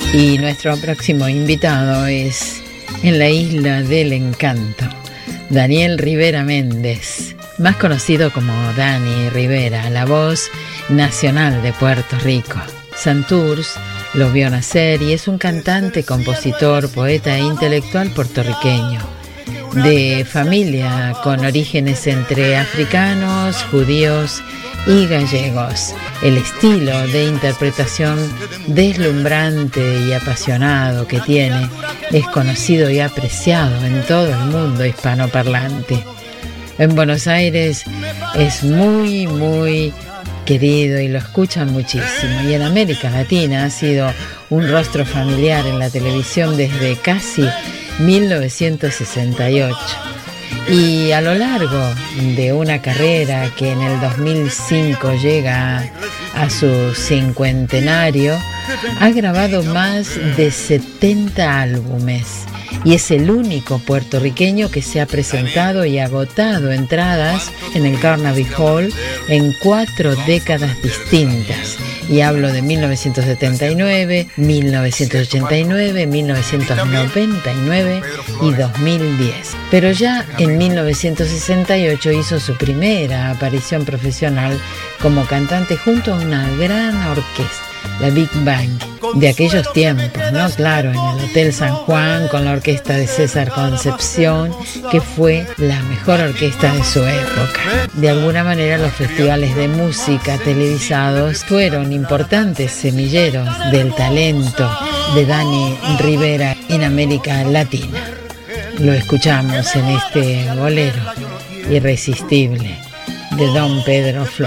Y nuestro próximo invitado es en la Isla del Encanto, Daniel Rivera Méndez, más conocido como Dani Rivera, la voz nacional de Puerto Rico. Santurce lo vio nacer y es un cantante, compositor, poeta e intelectual puertorriqueño, de familia con orígenes entre africanos, judíos y gallegos. El estilo de interpretación deslumbrante y apasionado que tiene es conocido y apreciado en todo el mundo hispanoparlante. En Buenos Aires es muy querido y lo escuchan muchísimo, y en América Latina ha sido un rostro familiar en la televisión desde casi 1968. Y a lo largo de una carrera que en el 2005 llega a su cincuentenario, ha grabado más de 70 álbumes y es el único puertorriqueño que se ha presentado y agotado entradas en el Carnegie Hall en 4 décadas distintas. Y hablo de 1979, 1989, 1999 y 2010. Pero ya en 1968 hizo su primera aparición profesional como cantante junto a una gran orquesta, la Big Bang, de aquellos tiempos, ¿no? Claro, en el Hotel San Juan con la orquesta de César Concepción, que fue la mejor orquesta de su época. De alguna manera los festivales de música televisados fueron importantes semilleros del talento de Dani Rivera en América Latina. Lo escuchamos en este bolero irresistible de Don Pedro Flores.